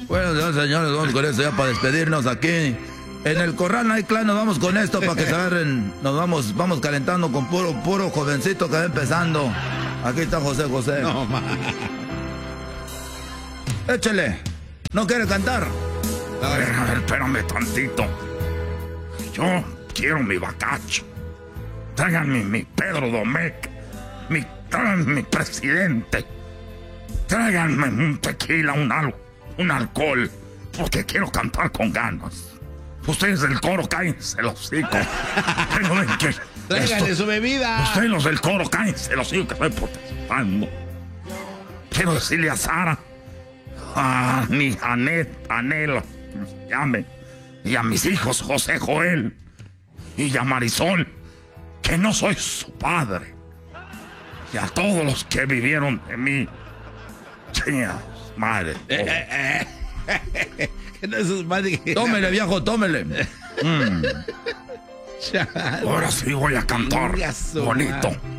Bueno, ya, señores, vamos con esto ya para despedirnos aquí. En el Corral Night Club nos vamos con esto para que se agarren. Vamos calentando con puro jovencito que va empezando. Aquí está José. No, Échele. ¿No quiere cantar? A ver, espérame tantito. Yo quiero mi bacacho. Tráiganme mi Pedro Domecq. Tráiganme mi presidente. Tráiganme un tequila, un alcohol. Porque quiero cantar con ganas. Ustedes del coro, cállense los hocico. Tráiganle su bebida. Ustedes los del coro, cállense los hocico, que estoy protestando. Quiero decirle a Sara, a mi Anelo, llame, y a mis hijos José Joel y a Marisol, que no soy su padre, y a todos los que vivieron de mí. Chingados, madre. No es su madre. Tómele, viejo, tómele. Ahora sí voy a cantar bonito.